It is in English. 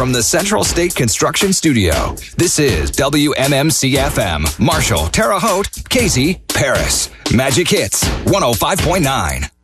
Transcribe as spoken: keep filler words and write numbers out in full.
from the Central State Construction Studio. This is W M M C F M, Marshall, Terre Haute, Casey, Paris. Magic Hits, one oh five point nine.